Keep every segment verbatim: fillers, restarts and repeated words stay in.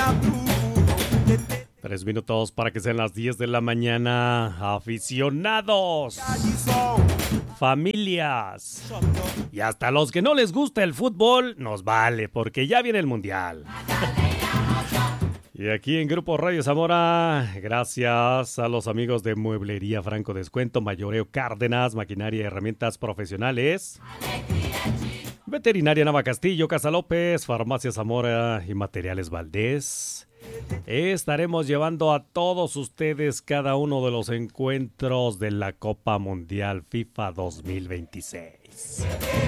Tres minutos para que sean las diez de la mañana. Aficionados, familias y hasta los que no les gusta el fútbol, nos vale porque ya viene el mundial. Y aquí en Grupo Radio Zamora, gracias a los amigos de Mueblería Franco Descuento, Mayoreo Cárdenas, Maquinaria y Herramientas Profesionales, Veterinaria Nava Castillo, Casa López, Farmacia Zamora y Materiales Valdés. Estaremos llevando a todos ustedes cada uno de los encuentros de la Copa Mundial FIFA dos mil veintiséis.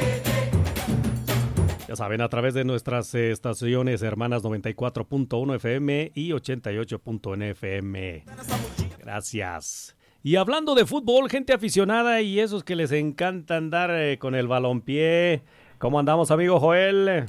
Ya saben, a través de nuestras estaciones hermanas noventa y cuatro punto uno F M y ochenta y ocho punto uno F M. Gracias. Y hablando de fútbol, gente aficionada y esos que les encanta andar eh, con el balompié. ¿Cómo andamos, amigo Joel?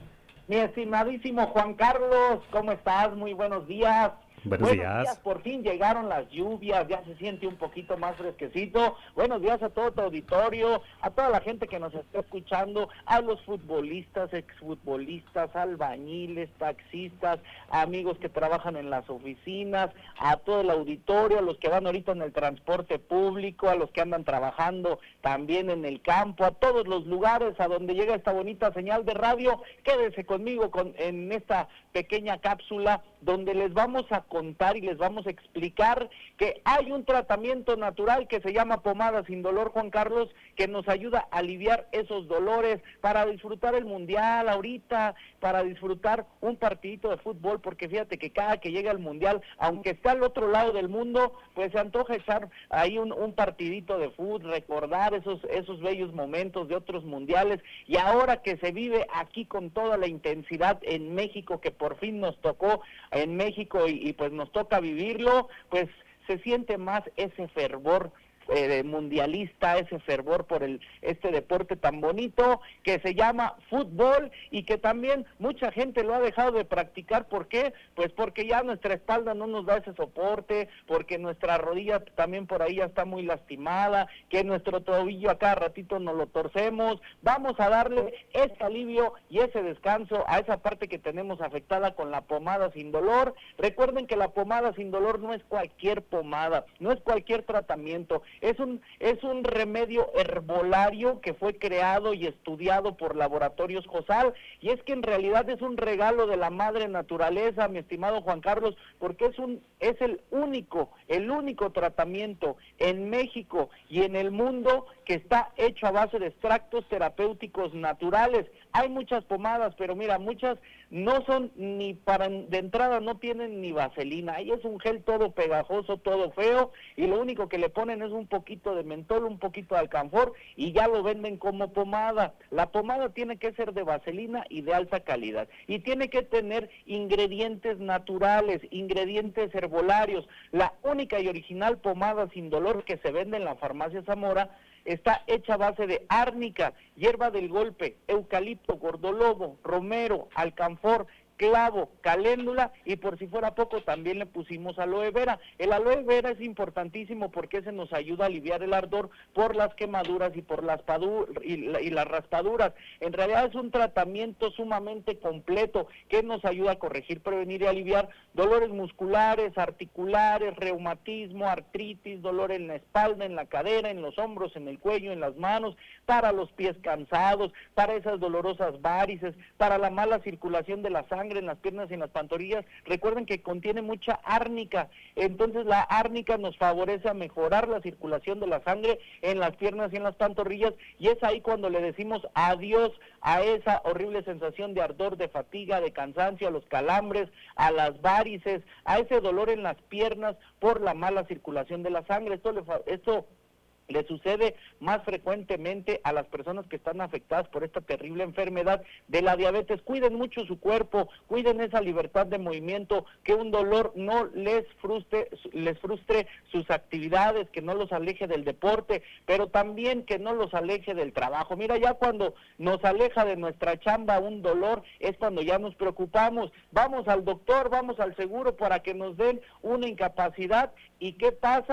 Mi estimadísimo Juan Carlos, ¿cómo estás? Muy buenos días. Buenos, buenos días. días. Por fin llegaron las lluvias, ya se siente un poquito más fresquecito. Buenos días a todo tu auditorio, a toda la gente que nos está escuchando, a los futbolistas, exfutbolistas, albañiles, taxistas, amigos que trabajan en las oficinas, a todo el auditorio, a los que van ahorita en el transporte público, a los que andan trabajando también en el campo, a todos los lugares a donde llega esta bonita señal de radio. Quédense conmigo con, en esta pequeña cápsula donde les vamos a contar y les vamos a explicar que hay un tratamiento natural que se llama pomada sin dolor, Juan Carlos, que nos ayuda a aliviar esos dolores para disfrutar el mundial ahorita, para disfrutar un partidito de fútbol, porque fíjate que cada que llega el mundial, aunque está al otro lado del mundo, pues se antoja echar ahí un, un partidito de fútbol, recordar esos, esos bellos momentos de otros mundiales, y ahora que se vive aquí con toda la intensidad en México, que por fin nos tocó en México y, y pues nos toca vivirlo, pues se siente más ese fervor eh, mundialista, ese fervor por el este deporte tan bonito que se llama fútbol y que también mucha gente lo ha dejado de practicar. ¿Por qué? Pues porque ya nuestra espalda no nos da ese soporte, porque nuestra rodilla también por ahí ya está muy lastimada, que nuestro tobillo a cada ratito nos lo torcemos. Vamos a darle ese alivio y ese descanso a esa parte que tenemos afectada con la pomada sin dolor. Recuerden que la pomada sin dolor no es cualquier pomada, no es cualquier tratamiento. Es un, es un remedio herbolario que fue creado y estudiado por Laboratorios Josal, y es que en realidad es un regalo de la madre naturaleza, mi estimado Juan Carlos, porque es un es el único, el único tratamiento en México y en el mundo que está hecho a base de extractos terapéuticos naturales. Hay muchas pomadas, pero mira, muchas no son ni para, de entrada no tienen ni vaselina, ahí es un gel todo pegajoso, todo feo, y lo único que le ponen es un poquito de mentol, un poquito de alcanfor, y ya lo venden como pomada. La pomada tiene que ser de vaselina y de alta calidad, y tiene que tener ingredientes naturales, ingredientes herbolarios. La única y original pomada sin dolor que se vende en la farmacia Zamora está hecha a base de árnica, hierba del golpe, eucalipto, gordolobo, romero, alcanfor, clavo, caléndula, y por si fuera poco también le pusimos aloe vera. El aloe vera es importantísimo porque ese nos ayuda a aliviar el ardor por las quemaduras y por las padu- y, la, y las raspaduras. En realidad es un tratamiento sumamente completo que nos ayuda a corregir, prevenir y aliviar dolores musculares, articulares, reumatismo, artritis, dolor en la espalda, en la cadera, en los hombros, en el cuello, en las manos, para los pies cansados, para esas dolorosas varices, para la mala circulación de la sangre en las piernas y en las pantorrillas. Recuerden que contiene mucha árnica, entonces la árnica nos favorece a mejorar la circulación de la sangre en las piernas y en las pantorrillas, y es ahí cuando le decimos adiós a esa horrible sensación de ardor, de fatiga, de cansancio, a los calambres, a las varices, a ese dolor en las piernas por la mala circulación de la sangre. Esto le fa- esto le sucede más frecuentemente a las personas que están afectadas por esta terrible enfermedad de la diabetes. Cuiden mucho su cuerpo, cuiden esa libertad de movimiento, que un dolor no les frustre, les frustre sus actividades, que no los aleje del deporte, pero también que no los aleje del trabajo. Mira, ya cuando nos aleja de nuestra chamba un dolor, es cuando ya nos preocupamos. Vamos al doctor, vamos al seguro para que nos den una incapacidad, ¿y qué pasa?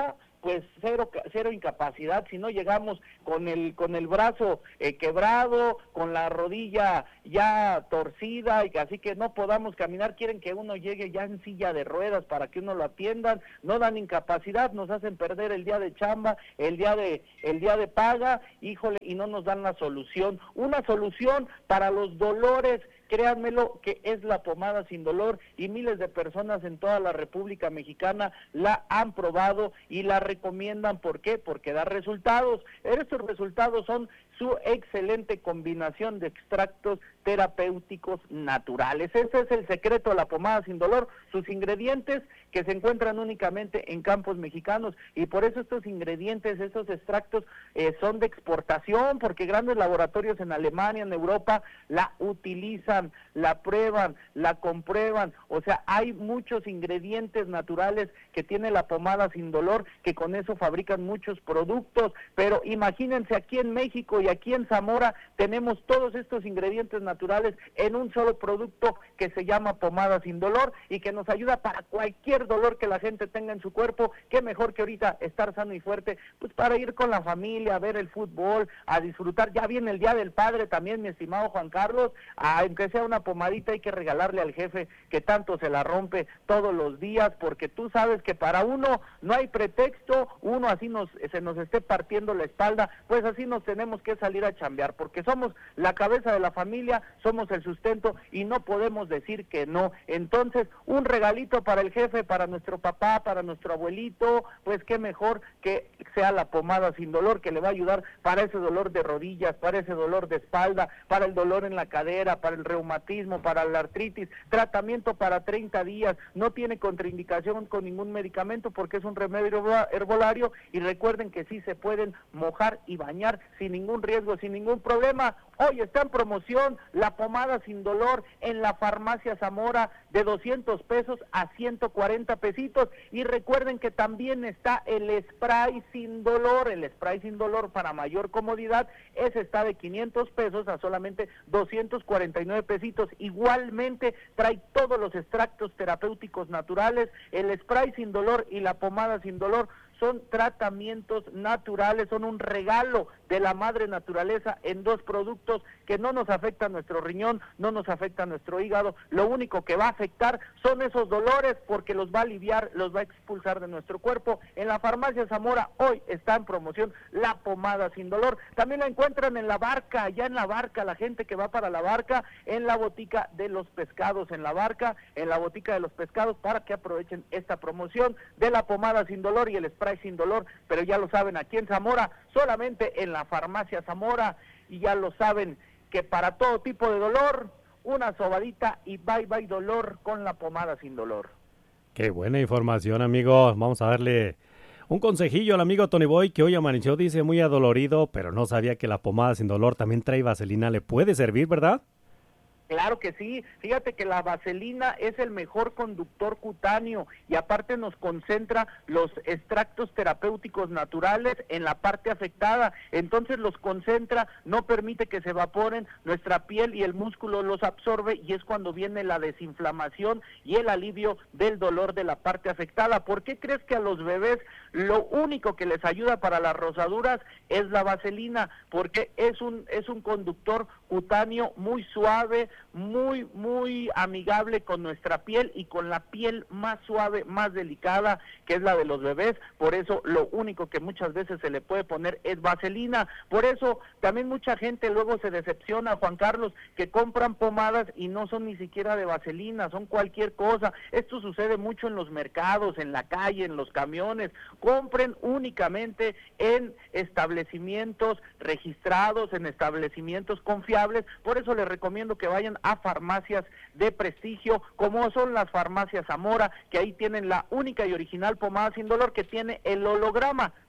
pues cero, cero incapacidad, si no llegamos con el, con el brazo eh, quebrado, con la rodilla ya torcida, y así que no podamos caminar, quieren que uno llegue ya en silla de ruedas para que uno lo atiendan, no dan incapacidad, nos hacen perder el día de chamba, el día de, el día de paga, híjole, y no nos dan la solución, una solución para los dolores. Créanmelo que es la pomada sin dolor, y miles de personas en toda la República Mexicana la han probado y la recomiendan. ¿Por qué? Porque da resultados. Estos resultados son su excelente combinación de extractos terapéuticos naturales. Ese es el secreto de la pomada sin dolor, sus ingredientes que se encuentran únicamente en campos mexicanos, y por eso estos ingredientes, estos extractos eh, son de exportación, porque grandes laboratorios en Alemania, en Europa, la utilizan, la prueban, la comprueban. O sea, hay muchos ingredientes naturales que tiene la pomada sin dolor, que con eso fabrican muchos productos, pero imagínense, aquí en México y aquí en Zamora tenemos todos estos ingredientes naturales en un solo producto que se llama pomada sin dolor, y que nos ayuda para cualquier dolor que la gente tenga en su cuerpo. Qué mejor que ahorita estar sano y fuerte, pues para ir con la familia a ver el fútbol, a disfrutar. Ya viene el Día del Padre también, mi estimado Juan Carlos, aunque sea una pomadita hay que regalarle al jefe que tanto se la rompe todos los días, porque tú sabes que para uno no hay pretexto, uno así nos se nos esté partiendo la espalda, pues así nos tenemos que salir a chambear, porque somos la cabeza de la familia, somos el sustento y no podemos decir que no. Entonces, un regalito para el jefe, para nuestro papá, para nuestro abuelito, pues qué mejor que sea la pomada sin dolor, que le va a ayudar para ese dolor de rodillas, para ese dolor de espalda, para el dolor en la cadera, para el reumatismo, para la artritis. Tratamiento para treinta días, no tiene contraindicación con ningún medicamento porque es un remedio herbolario, y recuerden que sí se pueden mojar y bañar sin ningún riesgo, sin ningún problema. Hoy está en promoción la pomada sin dolor en la farmacia Zamora, de doscientos pesos a ciento cuarenta pesitos, y recuerden que también está el spray sin dolor, el spray sin dolor para mayor comodidad, ese está de quinientos pesos a solamente doscientos cuarenta y nueve pesitos. Igualmente trae todos los extractos terapéuticos naturales, el spray sin dolor y la pomada sin dolor son tratamientos naturales, son un regalo de la madre naturaleza en dos productos que no nos afectan nuestro riñón, no nos afecta nuestro hígado. Lo único que va a afectar son esos dolores, porque los va a aliviar, los va a expulsar de nuestro cuerpo. En la farmacia Zamora hoy está en promoción la pomada sin dolor. También la encuentran en La Barca, allá en La Barca, la gente que va para La Barca, en la botica de los pescados en La Barca, en la botica de los pescados, para que aprovechen esta promoción de la pomada sin dolor y el spray sin dolor. Pero ya lo saben, aquí en Zamora, solamente en la farmacia Zamora, y ya lo saben que para todo tipo de dolor, una sobadita y bye bye dolor con la pomada sin dolor. Qué buena información, amigos. Vamos a darle un consejillo al amigo Tony Boy, que hoy amaneció, dice, muy adolorido, pero no sabía que la pomada sin dolor también trae vaselina. ¿Le puede servir, verdad? Claro que sí, fíjate que la vaselina es el mejor conductor cutáneo, y aparte nos concentra los extractos terapéuticos naturales en la parte afectada, entonces los concentra, no permite que se evaporen, nuestra piel y el músculo los absorbe, y es cuando viene la desinflamación y el alivio del dolor de la parte afectada. ¿Por qué crees que a los bebés lo único que les ayuda para las rosaduras es la vaselina? Porque es un, es un conductor cutáneo muy suave, muy, muy amigable con nuestra piel y con la piel más suave, más delicada, que es la de los bebés. Por eso lo único que muchas veces se le puede poner es vaselina. Por eso también mucha gente luego se decepciona, Juan Carlos, que compran pomadas y no son ni siquiera de vaselina, son cualquier cosa. Esto sucede mucho en los mercados, en la calle, en los camiones. Compren únicamente en establecimientos registrados, en establecimientos confiables. Por eso les recomiendo que vayan a farmacias de prestigio, como son las farmacias Zamora, que ahí tienen la única y original pomada sin dolor, que tiene el holograma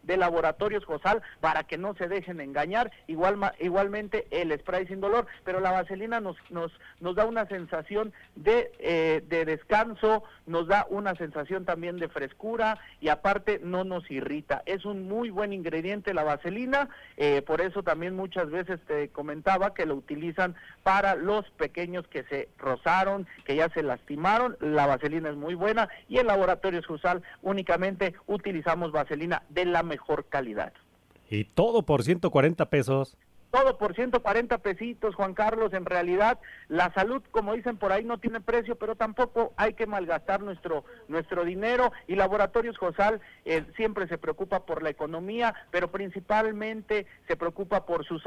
de Laboratorios Josal para que no se dejen engañar, igual igualmente el spray sin dolor, pero la vaselina nos nos nos da una sensación de, eh, de descanso, nos da una sensación también de frescura y aparte no nos irrita. Es un muy buen ingrediente la vaselina, eh, por eso también muchas veces te comentaba que lo utilizan para los pequeños que se rozaron, que ya se lastimaron. La vaselina es muy buena y en Laboratorios Josal únicamente utilizamos vaselina de la mejor calidad. Y todo por ciento cuarenta pesos. Todo por ciento cuarenta pesitos, Juan Carlos. En realidad, la salud, como dicen por ahí, no tiene precio, pero tampoco hay que malgastar nuestro nuestro dinero. Y Laboratorios Josal eh, siempre se preocupa por la economía, pero principalmente se preocupa por sus